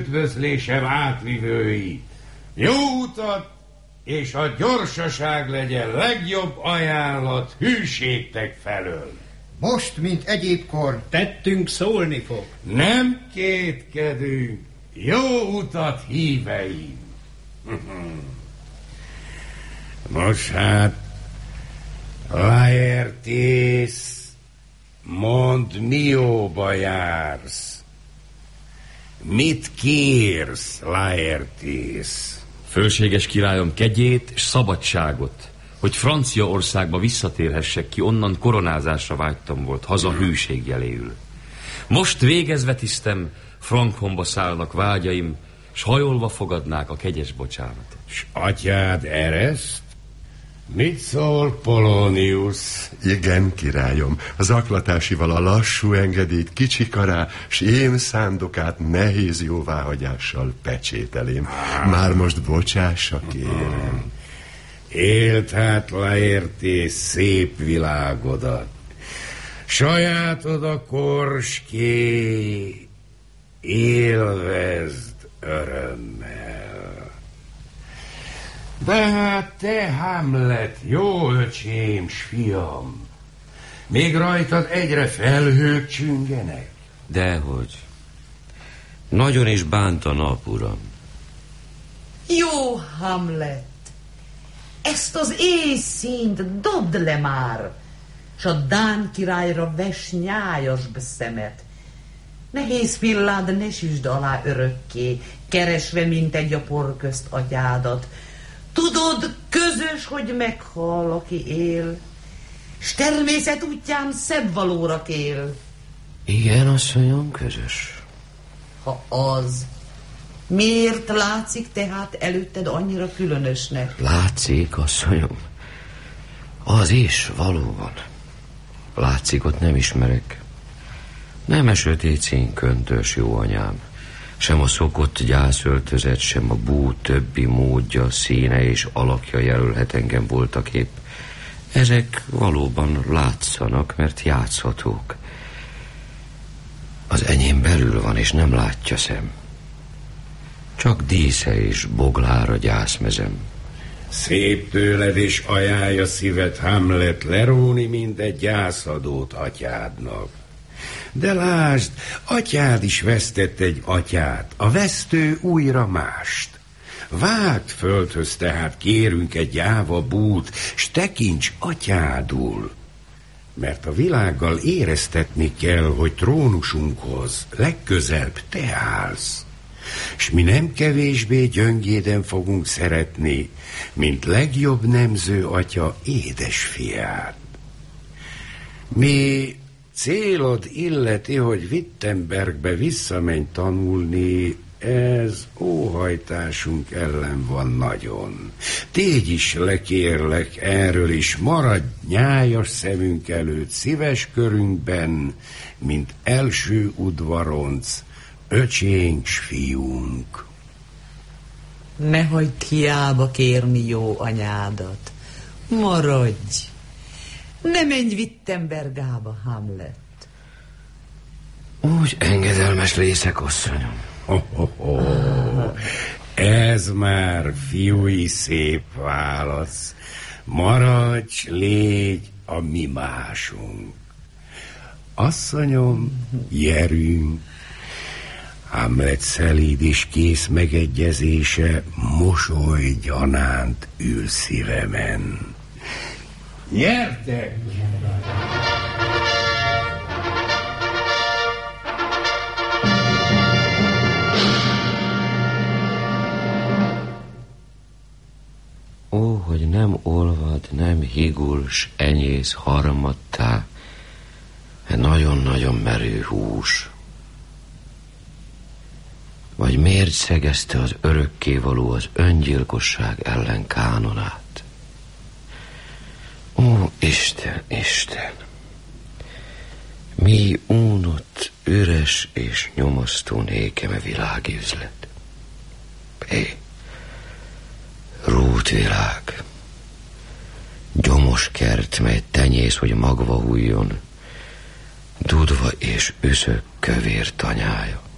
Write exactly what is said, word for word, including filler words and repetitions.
üdvözlésem átvivői. Jó utat, és a gyorsaság legyen legjobb ajánlat hűségtek felől. Most, mint egyébkor, tettünk szólni fog. Nem kétkedünk. Jó utat, híveim! Nos hát, Laertes, mondd, mióba jársz? Mit kérsz, Laertes? Fölséges királyom, kegyét és szabadságot, hogy Franciaországba visszatérhessek ki, onnan koronázásra vágytam volt, haza hűség jeléül. Most végezve tisztem, Frankfurtba szállnak vágyaim, s hajolva fogadnák a kegyes bocsánatot. S atyád ereszt? Mit szól Polonius? Igen, királyom, a zaklatásival a lassú engedélyt kicsikará, s én szándokát nehéz jóváhagyással pecsételém. Már most bocsássa, kérem. Élt hát, Laertes, szép világodat. Sajátod a korské, élvezd örömmel. De hát te, Hamlet, jó öcsém, s fiam, még rajtad egyre felhők csüngenek? Dehogy. Nagyon is bánt a nap, uram. Jó, Hamlet, ezt az éjszínt dobd le már, s a Dán királyra ves nyájas szemet. Nehéz pillád ne süsd alá örökké, keresve mint egy a por közt atyádat. Tudod, közös, hogy meghal, aki él, s természet útján szebb valóra kél. Igen, asszonyom, közös. Ha az, miért látszik tehát előtted annyira különösnek? Látszik, asszonyom. Az is, valóban. Látszikot nem ismerek. Nem a sötét szín köntös, jó anyám. Sem a szokott gyászöltözet, sem a bú többi módja, színe és alakja jelölhet engem voltaképp. Ezek valóban látszanak, mert játszhatók. Az enyém belül van, és nem látja szem. Csak dísze és boglára gyászmezem. Szép tőled, és ajánlja szívet, Hamlet, leróni mindegy gyászadót atyádnak. De lásd, atyád is vesztett egy atyát, a vesztő újra mást. Vágd földhöz tehát, kérünk egy gyáva bút, s tekints atyádul. Mert a világgal éreztetni kell, hogy trónusunkhoz legközelebb te állsz. S mi nem kevésbé gyöngéden fogunk szeretni, mint legjobb nemző atya édesfiát. Mi célod illeti, hogy Wittenbergbe visszamenj tanulni, ez óhajtásunk ellen van nagyon. Tégy is le, kérlek, erről is, maradj nyájas szemünk előtt szíves körünkben, mint első udvaronc, öcsénk s fiunk. Ne hagyd hiába kérni jó anyádat. Maradj! Ne menj Wittenbergába, Hamlet. Úgy engedelmes lészek, asszonyom. Oh, oh, oh. Ez már fiúi szép válasz. Maradj, légy a mi másunk. Asszonyom, gyerünk. Hamlet szelíd és kész megegyezése mosoly gyanánt ül szívemen. Gyertek! Ó, hogy nem olvad, nem higul, s enyész harmattá, e nagyon-nagyon merő hús. Vagy miért szegezte az örökkévaló az öngyilkosság ellen kánonát? Ó, Isten, Isten! Mi únott, üres és nyomasztó nékem a világi üzlet. Hé, rútvilág, gyomos kert, mely tenyész, hogy magva hújjon, dudva és üszök kövér tanyája.